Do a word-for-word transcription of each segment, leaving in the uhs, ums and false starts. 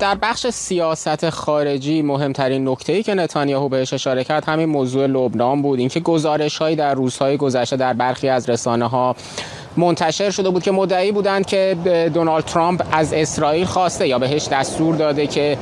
در بخش سیاست خارجی مهمترین نکته‌ای که نتانیاهو بهش اشاره کرد همین موضوع لبنان بود. اینکه گزارش‌هایی در روزهای گذشته در برخی از رسانه‌ها منتشر شده بود که مدعی بودند که دونالد ترامپ از اسرائیل خواسته یا بهش دستور داده که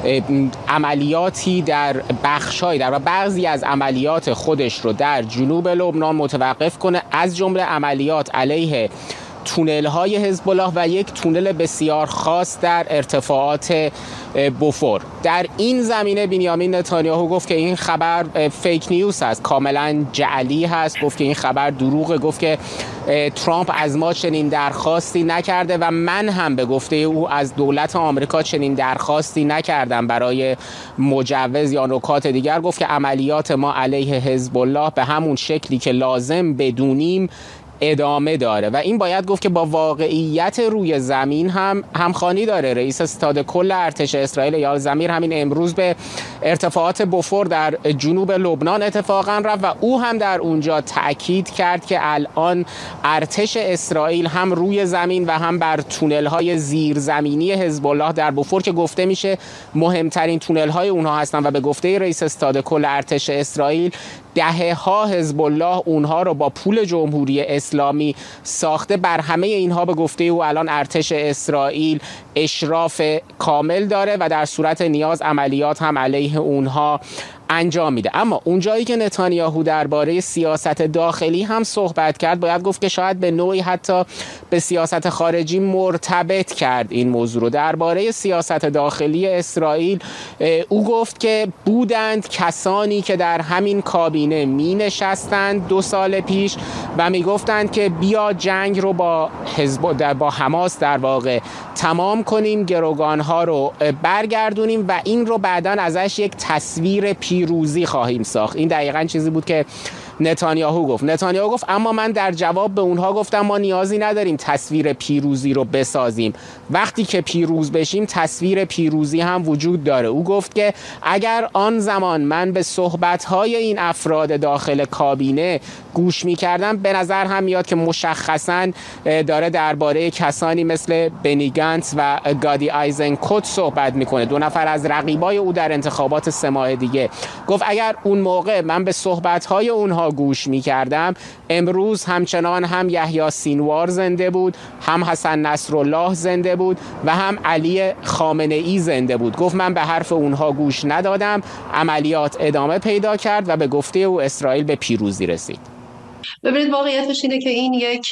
عملیاتی در بخش‌های در بعضی از عملیات خودش رو در جنوب لبنان متوقف کنه، از جمله عملیات علیه تونل‌های حزب الله و یک تونل بسیار خاص در ارتفاعات بوفور. در این زمینه بنیامین نتانیاهو گفت که این خبر فیک نیوز هست، کاملا جعلی هست. گفت که این خبر دروغه. گفت که ترامپ از ما چنین درخواستی نکرده و من هم به گفته او از دولت آمریکا چنین درخواستی نکردم برای مجوز یا نکات دیگر. گفت که عملیات ما علیه حزب الله به همون شکلی که لازم بدونیم ادامه داره و این باید گفت که با واقعیت روی زمین هم همخوانی داره. رئیس ستاد کل ارتش اسرائیل ایال زمیر همین امروز به ارتفاعات بوفور در جنوب لبنان اتفاقا رفت و او هم در اونجا تأکید کرد که الان ارتش اسرائیل هم روی زمین و هم بر تونل‌های زیرزمینی حزب الله در بوفور که گفته میشه مهمترین تونل‌های اونها هستن و به گفته رئیس ستاد کل ارتش اسرائیل دهه ها حزب الله اونها رو با پول جمهوری اسلامی ساخته. بر همه اینها به گفته او الان ارتش اسرائیل اشراف کامل داره و در صورت نیاز عملیات هم علیه اونها انجام میده. اما اونجایی که نتانیاهو درباره سیاست داخلی هم صحبت کرد باید گفت که شاید به نوعی حتی به سیاست خارجی مرتبط کرد این موضوع رو. درباره سیاست داخلی اسرائیل او گفت که بودند کسانی که در همین کابینه می نشستند دو سال پیش و می گفتند که بیا جنگ رو با حزب با حماس در واقع تمام کنیم، گروگانها رو برگردونیم و این رو بعداً ازش یک تصویر پیروزی خواهیم ساخت. این دقیقاً چیزی بود که نتانیاهو گفت. نتانیاهو گفت اما من در جواب به اونها گفتم ما نیازی نداریم تصویر پیروزی رو بسازیم، وقتی که پیروز بشیم تصویر پیروزی هم وجود داره. او گفت که اگر آن زمان من به صحبت‌های این افراد داخل کابینه گوش می‌کردم به نظر هم میاد که مشخصاً داره درباره کسانی مثل بنی گانتز و گادی آیزنکوت صحبت میکنه، دو نفر از رقیبای او در انتخابات سه ماه دیگه. گفت اگر اون موقع من به صحبت‌های اونها گوش می‌کردم امروز همچنان هم یحیی سینوار زنده بود، هم حسن نصرالله زنده بود و هم علی خامنه‌ای زنده بود. گفت من به حرف اونها گوش ندادم، عملیات ادامه پیدا کرد و به گفته او اسرائیل به پیروزی رسید. ببینید واقعیتش اینه که این یک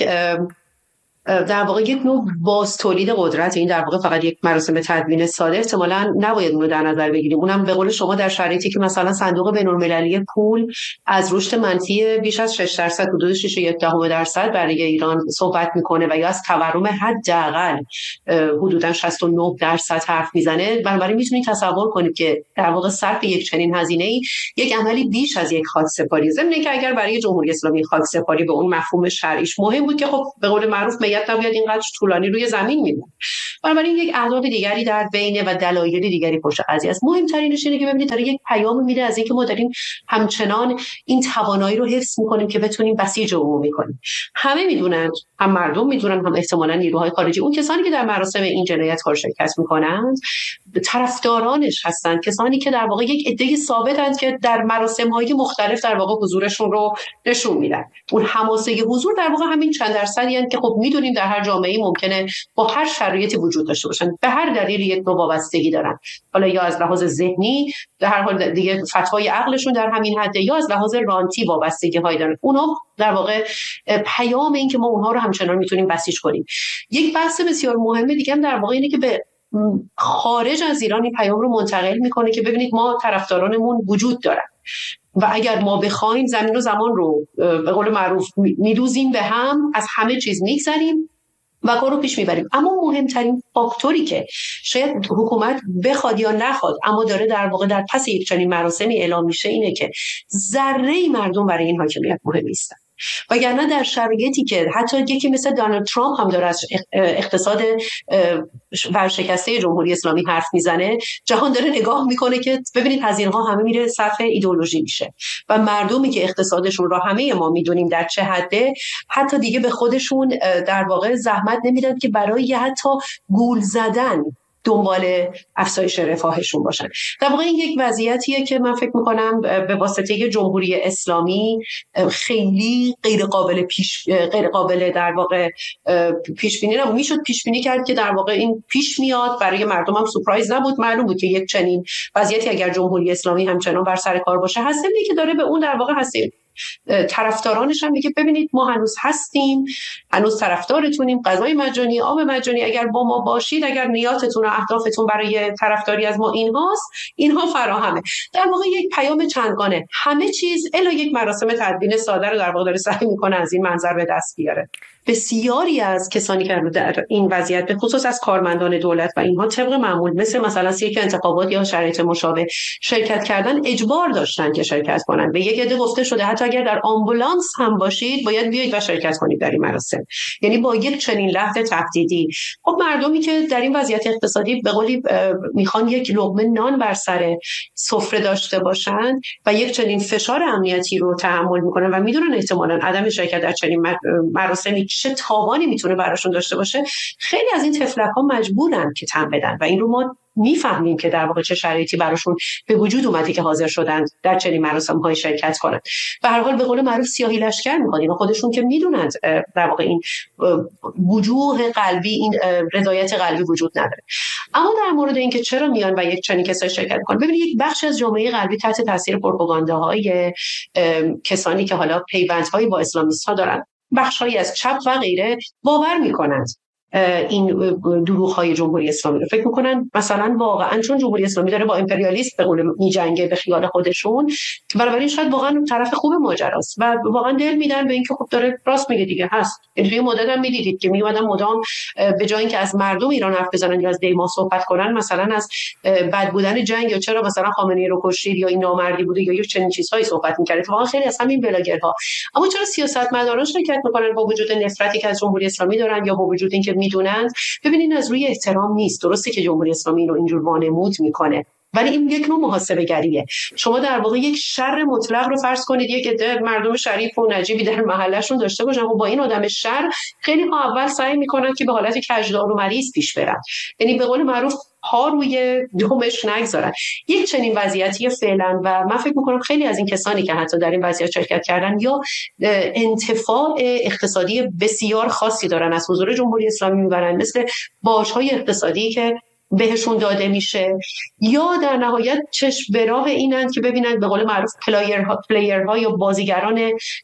در واقع یک نوع باز تولید قدرت، این در واقع فقط یک مراسم تدوین ساده احتمالاً نباید اون رو در نظر بگیریم. اونم به قول شما در شرایطی که مثلا صندوق بین‌المللی پول از رشد منفی بیش از شش درصد حدود شش و یک دهم درصد برای ایران صحبت میکنه و یا از تورم حداقل حدوداً شصت و نه درصد حرف میزنه، بنابراین میتونید تصور کنید که در واقع صرف یک چنین هزینه‌ای یک عملی بیش از یک خاکسپاری، ضمن اینکه اگر برای جمهوری اسلامی خاکسپاری به اون مفهوم شرعیش مهم بود که خب به قول معروف نباید اینقدر طولانی روی زمین میمون. بنابراین یک اهداف دیگری در بینه و دلایل دیگری پشت قضیه است. مهمترینش اینه که ببینید داره یک پیام میده از اینکه ما داریم همچنان این توانایی رو حفظ میکنیم که بتونیم بسیج عمومی کنیم. همه میدونن، هم مردم میدونن، هم احتمالاً نیروهای خارجی، اون کسانی که در مراسم این جنایت‌ها شرکت میکنند طرفدارانش هستن، کسانی که در واقع یک عده ثابتند که در مراسم‌های مختلف در واقع حضورشون رو نشون میدن. اون حماسه حضور در واقع همین چند درصدی هستند که خب میدونیم در هر جامعه‌ای ممکنه با هر شرایطی وجود داشته باشن، به هر دلیلی یک نوع وابستگی دارن، حالا یا از لحاظ ذهنی در هر حال دیگه فتوای عقلشون در همین حده، یا از لحاظ رانتی وابستگی‌هایی دارن. اونها در واقع پیام این که ما اونها رو همچنان میتونیم بسیج کنیم. یک بحث بسیار مهم دیگه هم در واقع اینه که به خارج از ایران این پیام رو منتقل میکنه که ببینید ما طرفدارانمون وجود دارن و اگر ما بخوایم زمین و زمان رو به قول معروف میدوزیم به هم، از همه چیز میگذریم و کار رو پیش میبریم. اما مهمترین فاکتوری که شاید حکومت بخواد یا نخواد اما داره در واقع در پس یک چنین مراسمی اعلام میشه اینه که ذره مردم برای این حاکمیت مهم نیستن. وگرنه در شرایطی که حتی یکی مثل دونالد ترامپ هم داره از اقتصاد ورشکسته جمهوری اسلامی حرف میزنه، جهان داره نگاه میکنه که ببینید هزینه‌ها همه میره صرف ایدئولوژی میشه و مردمی که اقتصادشون را همه ما میدونیم در چه حده، حتی دیگه به خودشون در واقع زحمت نمیدن که برای حتی گول زدن دنبال افزایش رفاهشون باشن. در واقع این یک وضعیتیه که من فکر میکنم به واسطه جمهوری اسلامی خیلی غیر قابل پیش غیر قابل در واقع پیش بینی نبود. میشد پیش بینی کرد که در واقع این پیش میاد، برای مردم هم سورپرایز نبود، معلوم بود که یک چنین وضعیتی اگر جمهوری اسلامی همچنان بر سر کار باشه هست، که داره به اون در واقع هست طرفدارانش هم میگه ببینید ما هنوز هستیم، هنوز طرفدارتونیم، غذای مجانی، آب مجانی، اگر با ما باشید، اگر نیاتتون و اهدافتون برای طرفداری از ما اینهاست، اینها فراهمه. در واقع یک پیام چندگانه، همه چیز الا یک مراسم تدوین ساده رو در واقع داره سعی میکنه از این منظر به دست بیاره. بسیاری از کسانی که در این وضعیت به خصوص از کارمندان دولت و اینها طبق معمول مثل مثلا سیک انتخابات یا شرایط مشابه شرکت کردن اجبار داشتن که شرکت کنن. به یک عده گفته شده حتی اگر در آمبولانس هم باشید باید بیایید و شرکت کنید در این مراسم. یعنی با یک چنین لحظه تهدیدی، خب مردمی که در این وضعیت اقتصادی به قولی میخوان یک لقمه نان بر سر سفره داشته باشند و یک چنین فشار امنیتی رو تحمل میکنن و میدونن احتمالاً عدم شرکت در چنین مراسمی چه تاوانی میتونه براشون داشته باشه، خیلی از این تفلک‌ها مجبورن که تن بدن و این رو ما میفهمیم که در واقع چه شرایطی براشون به وجود اومده که حاضر شدن در چنین مراسم‌های شرکت کنن. به هر حال به قول معروف سیاهی لشکر می‌کنن، اینا خودشون که میدونن در واقع این وجوه قلبی، این رضایت قلبی وجود نداره. اما در مورد اینکه چرا میان و یک چنین کسایی شرکت کنن، ببینید یک بخش از جامعه غربی تحت تاثیر پروپاگانداهای کسانی که حالا پیوندهای با اسلامیست‌ها دارن، بخش‌هایی از چپ و غیره باور می‌کنند این دروغ‌های جمهوری اسلامی رو. فکر می‌کنن مثلا واقعا چون جمهوری اسلامی داره با امپریالیسم به قول می‌جنگه به خیال خودشون، بنابراین شاید واقعا طرف خوب ماجراست و واقعا دل میدن به اینکه خب داره راست میگه دیگه هست. توی مدت هم می‌دیدید که می‌اومدن مدام به جای اینکه از مردم ایران حرف بزنن یا از دیما صحبت کنن، مثلا از بد بودن جنگ یا چرا مثلا خامنه‌ای رو کشتید یا این نامردی بوده یا چنین چیزهایی صحبت می‌کردید. واقعا خیلی از همین بلاگرها. اما چرا سیاستمداران شرکت می‌کنن با وجود نفرتی که از جمهوری اسلامی دارن یا با وجود اینکه میدونن؟ ببینید از روی احترام نیست. درسته که جمهوری اسلامی رو اینجور وانمود میکنه، ولی این یک نوع محاسبه گریه. شما در واقع یک شر مطلق رو فرض کنید یک عده مردم شریف و نجیبی در محلشون داشته باشن و با این آدم شر خیلی ها اول سعی میکنن که به حالت کجدار و مریض پیش برن، یعنی به قول معروف ها روی دومش نگذارن. یک چنین وضعیتی فعلا و من فکر میکنم خیلی از این کسانی که حتی در این وضعیت شرکت کردن یا انتفاع اقتصادی بسیار خاصی دارن از حضور جمهوری اسلامی میبرن، مثل باج‌های اقتصادی که بهشون داده میشه، یا در نهایت چشم به راه اینند که ببینند به قول معروف پلیرها پلیرها یا بازیگران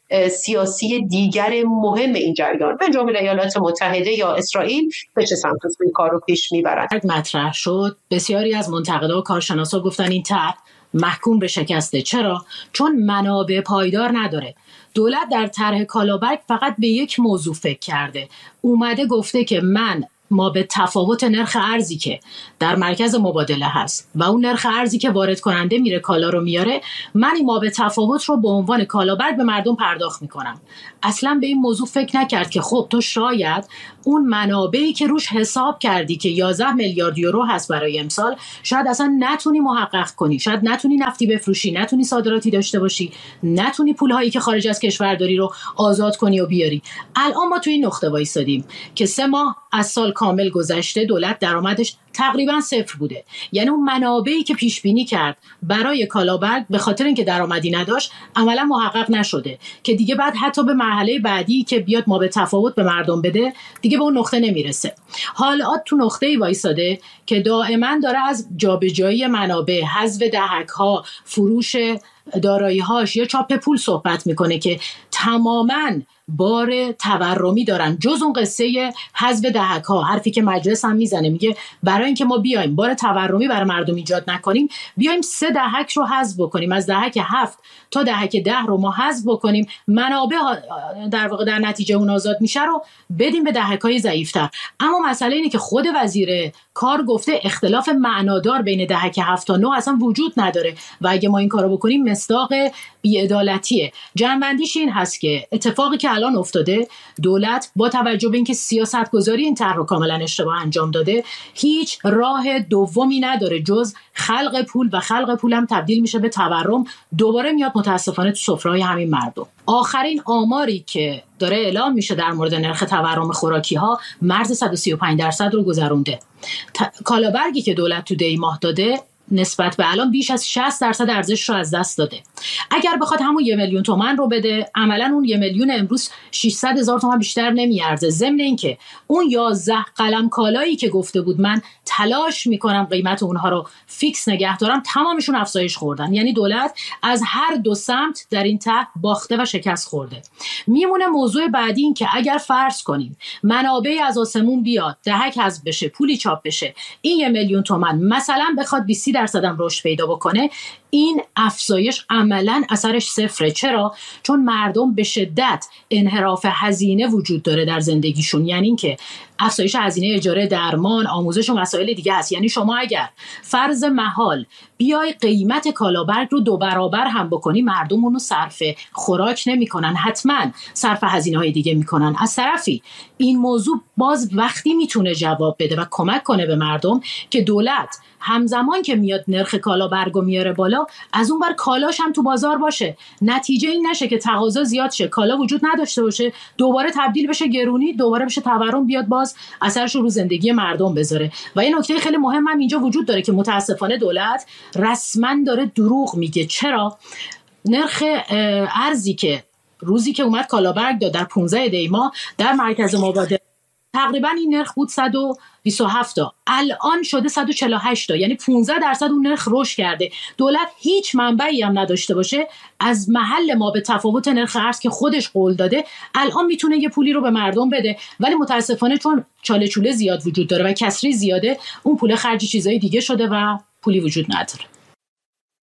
سیاسی دیگر مهم این جریان به جمله ایالات متحده یا اسرائیل به چه سمت این کار رو پیش میبرند. مطرح شد، بسیاری از منتقدا و کارشناسا گفتن این طرح محکوم به شکسته. چرا؟ چون منابع پایدار نداره. دولت در طرح کالابک فقط به یک موضوع فکر کرده، اومده گفته که من ما به تفاوت نرخ ارزی که در مرکز مبادله هست و اون نرخ ارزی که وارد کننده میره کالا رو میاره، من این ما به تفاوت رو به عنوان کالابر به مردم پرداخت میکنم. اصلا به این موضوع فکر نکرد که خب تو شاید اون منابعی که روش حساب کردی که یازده میلیارد یورو هست برای امسال، شاید اصلا نتونی محقق کنی، شاید نتونی نفتی بفروشی، نتونی صادراتی داشته باشی، نتونی پولهایی که خارج از کشور داری رو آزاد کنی و بیاری. الان ما تو این نقطه وایسادیم که سه ماه از سال کامل گذشته، دولت درآمدش تقریبا صفر بوده. یعنی اون منابعی که پیش بینی کرد برای کالابرگ به خاطر اینکه درآمدی نداشت عملا محقق نشده که دیگه بعد حتی به مرحله بعدی که بیاد ما به تفاوت به مردم بده دیگه به اون نقطه نمیرسه. حالا تو نقطه‌ای وایساده که دائما داره از جابجایی منابع، حذف دهک‌ها، فروش دارایی‌هاش یا چاپ پول صحبت میکنه که تماماً بار تورمی دارن، جز اون قصه حذف دهک‌ها. حرفی که مجلس هم میزنه، میگه برای اینکه ما بیایم بار تورمی برای مردم ایجاد نکنیم، بیایم سه دهک رو حذف بکنیم، از دهک هفت تا دهک ده رو ما حذف بکنیم، منابع در واقع در نتیجه اون آزاد میشه رو بدیم به دهک‌های ضعیف‌تر. اما مسئله اینه که خود وزیر کار گفته اختلاف معنادار بین دهک هفت تا نه اصلا وجود نداره و اگه ما این کارو بکنیم مصداق بی‌عدالتیه. جنبندیش این هست که اتفاقی که الان افتاده، دولت با توجه به اینکه سیاست‌گذاری این طرح رو کاملا اشتباه انجام داده، هیچ هیچ راه دومی نداره جز خلق پول و خلق پول هم تبدیل میشه به تورم، دوباره میاد متاسفانه تو سفره‌های همین مردم. آخرین آماری که داره اعلام میشه در مورد نرخ تورم خوراکی ها مرز صد و سی و پنج درصد رو گذرونده. کالابرگی که دولت تو دی ماه داده نسبت به الان بیش از شصت درصد ارزش رو از دست داده. اگر بخواد همون یه میلیون تومان رو بده، عملا اون یه میلیون امروز ششصد هزار تومان بیشتر نمیارزه. ضمن اینکه اون یازده قلم کالایی که گفته بود من تلاش میکنم قیمت اونها رو فیکس نگه دارم، تمامشون افزایش خوردن. یعنی دولت از هر دو سمت در این ته باخته و شکست خورده. میمونه موضوع بعدی این که اگر فرض کنیم منابعی از آسمون بیاد، دهک حذف بشه، پولی چاپ بشه، این یه میلیون تومان مثلا بخواد بیست درصد هم رشد پیدا بکنه، این افزایش عملاً اثرش صفره. چرا؟ چون مردم به شدت انحراف هزینه وجود داره در زندگیشون. یعنی اینکه افزایش هزینه اجاره، درمان، آموزش و مسائل دیگه هست. یعنی شما اگر فرض محال بیای قیمت کالابرگ رو دو برابر هم بکنی، مردم اونو صرف خوراک نمی‌کنن، حتما صرف هزینه‌های دیگه می‌کنن. از طرفی این موضوع باز وقتی میتونه جواب بده و کمک کنه به مردم که دولت همزمان که میاد نرخ کالابرگو میاره بالا، از اون بر کالاش هم تو بازار باشه. نتیجه این نشه که تقاضا زیاد شه، کالا وجود نداشته باشه، دوباره تبدیل بشه گرونی، دوباره بشه تورم، بیاد باز اثرش رو زندگی مردم بذاره. و یه نکته خیلی مهم هم اینجا وجود داره که متاسفانه دولت رسما داره دروغ میگه. چرا؟ نرخ ارزی که روزی که اومد کالابرگ داد در پانزده دی ماه در مرکز مبادله تقریبا این نرخ بود صد و بیست و هفت تا، الان شده صد و چهل و هشت تا، یعنی پانزده درصد اون نرخ رشد کرده. دولت هیچ منبعی هم نداشته باشه از محل ما به تفاوت نرخ ارز که خودش قول داده الان میتونه یه پولی رو به مردم بده، ولی متاسفانه چون چاله چوله زیاد وجود داره و کسری زیاده، اون پول خرج چیزای دیگه شده و پولی وجود نداره.